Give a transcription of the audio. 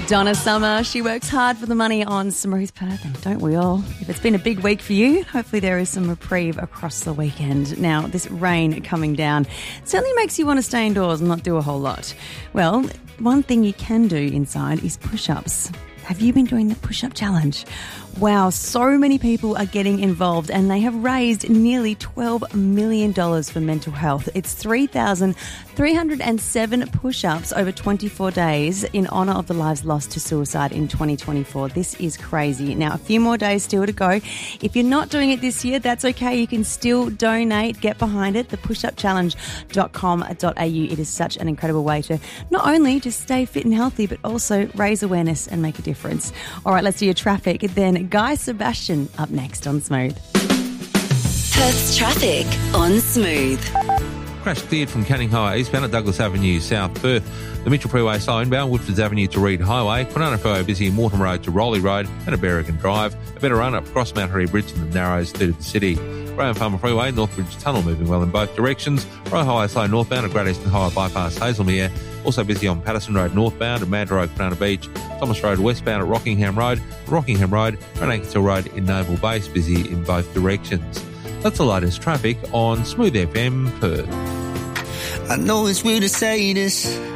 Donna Summer, she works hard for the money on Smooth Perth, and don't we all? If it's been a big week for you, hopefully there is some reprieve across the weekend. Now, this rain coming down certainly makes you want to stay indoors and not do a whole lot. Well, one thing you can do inside is push-ups. Have you been doing the push-up challenge? Wow, so many people are getting involved and they have raised nearly $12 million for mental health. It's 3,307 push-ups over 24 days in honour of the lives lost to suicide in 2024. This is crazy. Now, a few more days still to go. If you're not doing it this year, that's okay. You can still donate, get behind it, thepushupchallenge.com.au. It is such an incredible way to not only just stay fit and healthy, but also raise awareness and make a difference. All right, let's do your traffic. Then Guy Sebastian up next on Smooth. Perth's traffic on Smooth. Crash cleared from Canning Highway eastbound at Douglas Avenue, South Perth. The Mitchell Freeway slow inbound, Woodfords Avenue to Reed Highway, Kwinana Freeway busy, Morton Road to Rowley Road and a Berrigan Drive. A better run up across Mount Harry Bridge and the Narrows through to the city. Graham Farmer Freeway, Northbridge Tunnel moving well in both directions. Roe Highway slow northbound at Great Eastern Highway bypass Hazelmere. Also busy on Patterson Road northbound at Mad Road, Kwinana Beach. Thomas Road westbound at Rockingham Road, and Ankershill Road in Naval Base busy in both directions. That's the latest traffic on Smooth FM Perth. I know it's weird to say this,